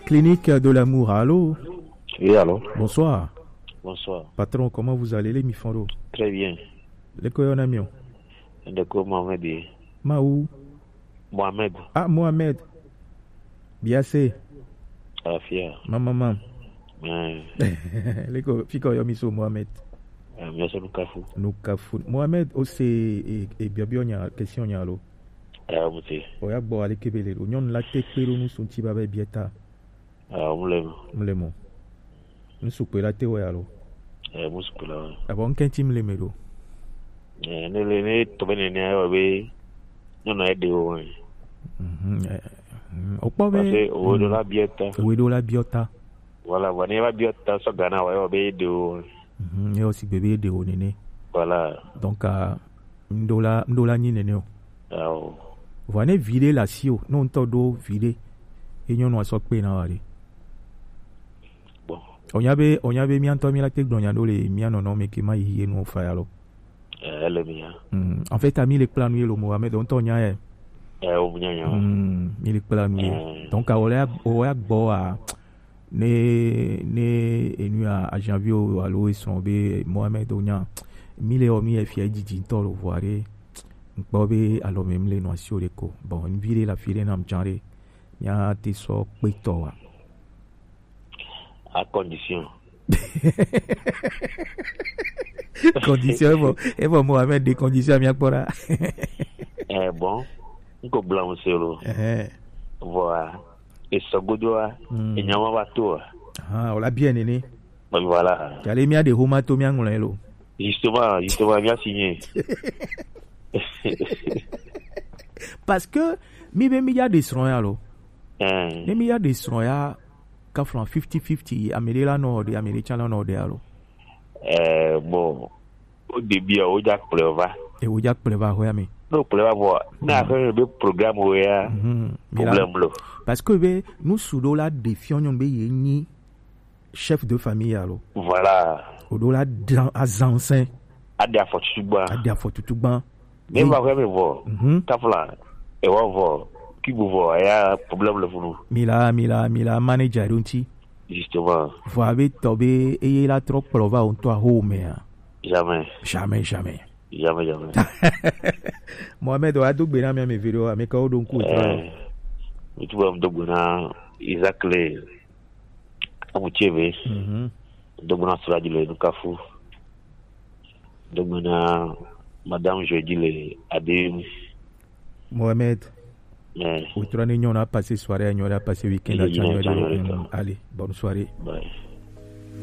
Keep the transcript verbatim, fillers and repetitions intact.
Clinique de l'amour, allô? Oui, allô? Bonsoir. Bonsoir. Patron, comment vous allez, les Mifando? Très bien. Les Koyonamion? De quoi Mohamed? Maou? Mohamed. Ah, Mohamed. Biassé. Ah, fier. Ma maman. Ouais. Les Koyomiso Mohamed. Merci nous kafou. Nous kafou. Mohamed, aussi, et bien bien, question yalo. Ah, mouti. Oya bo ale kebele. Onyon la te pero nous sont tibabe bieta. Ah, moulemo. Moulemo. Nous soupe la te oyalo. Eh, moussoupe la. Ah bon, qu'un team le mélo. Eh, ne le ne tobe ne ne awe. Non na ede o. Mhm. O pa be. Parce que o do la bieta. O do la biota. Voilà, wane la bieta so gana wa o be de o. Mhm. Et aussi bébé de o nene. Voilà. Donc à ndola ndola ni nene o. Ah. Vous allez vider la sio, non todo vider. Et nous sommes pas na wale. Bon. On y avait on y avait mis en temps la tête dans yano les mi non non mais qui m'a y nous fa alors. Eh, le mia. Hmm. En fait, a mis les plans le Mohamed on tonya eh. Eh, o mnya. Hmm, mis les plans donc à ola ola bo a ne ne enu à janvier au alo isombe Mohamed onya. Mi les omi e fie didi tolo voir. Bobe alors même les notions de co bon une ville la file nam genre ya te so peto à condition condition bon et bon Mohamed des conditions mi akora eh bon ko blanc selo eh voilà et so godoa et nyama bato ah on l'a bien né voilà allez mi a de homato mi angolo lo justement justement bien signé. Parce que mi be mi ya de sroya lo eh ne mi ya de sroya ka from fifty fifty amerila no de americana no de alo eh bon au début o ja pleva e o ja pleva ho ya mi no pleva bo na fait le programme o ya problème lo parce que be nous sudo la défion nyon be yeni chef de famille alo voilà o do la azansin ade afotugba ade afotugba même va faire voir tafla et va voir qui vous voit il y a problème le fou mila mila mila manager unti justement vous avez tombé et la trop prova on toi home jamais jamais jamais jamais jamais Mohamed a dou bena mi vidéo ami ka odon ku eh tu vas me donner exactement amuchebe mhm dogona suraji le nukafu dogona Madame Jeudi le Adé Mohamed mais on a passé soirée on a passé week-end à Allez bonne soirée. Bye.